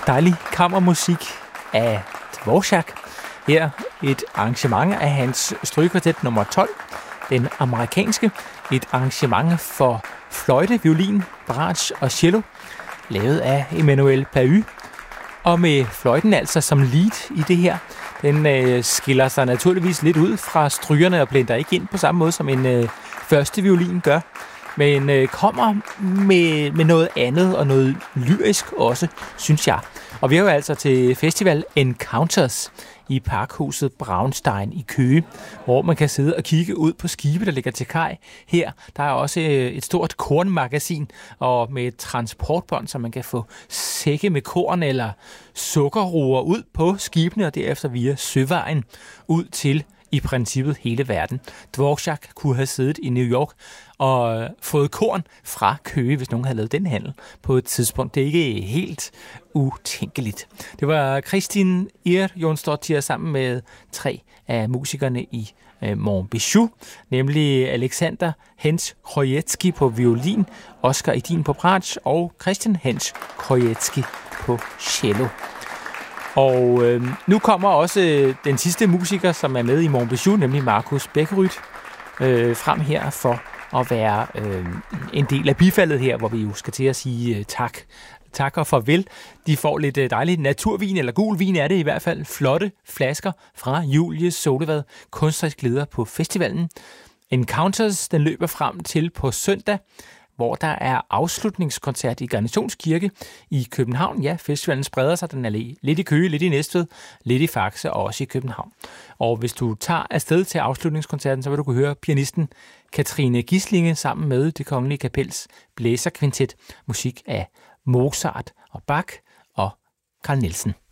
dejlig kammermusik af Dvorak. Her et arrangement af hans strygekvartet nummer 12, den amerikanske. Et arrangement for fløjte, violin, bratsch og cello, lavet af Emmanuel Pahud. Og med fløjten altså som lead i det her. Den skiller sig naturligvis lidt ud fra strygerne og blender ikke ind på samme måde som en første violin gør. Men kommer med noget andet og noget lyrisk også, synes jeg. Og vi er jo altså til festival Encounters i Parkhuset Braunstein i Køge, hvor man kan sidde og kigge ud på skibe, der ligger til kaj. Her der er også et stort kornmagasin og med et transportbånd, så man kan få sække med korn eller sukkerroer ud på skibene og derefter via søvejen ud til i princippet hele verden. Dvorak kunne have siddet i New York og fået korn fra Køge, hvis nogen havde lavet den handel på et tidspunkt. Det er ikke helt utænkeligt. Det var Kristin Irjonsdottir sammen med 3 af musikerne i Montbijou, nemlig Alexander Hensch Krojewski på violin, Oscar Edin på bratsch og Christian Hensch Krojewski på cello. Og nu kommer også den sidste musiker, som er med i Montbijou, nemlig Markus Beckerud, frem her for at være en del af bifaldet her, hvor vi jo skal til at sige tak. Tak og farvel. De får lidt dejlig naturvin, eller gul vin er det i hvert fald. Flotte flasker fra Julie Solevad, kunstnerisk leder på festivalen. Encounters, den løber frem til på søndag, hvor der er afslutningskoncert i Garnisonskirke i København. Ja, festivalen spreder sig. Den er lidt i Køge, lidt i Næstved, lidt i Faxe og også i København. Og hvis du tager afsted til afslutningskoncerten, så vil du kunne høre pianisten Katrine Gislinge sammen med Det Kongelige Kapels blæserkvintet, musik af Mozart og Bach og Carl Nielsen.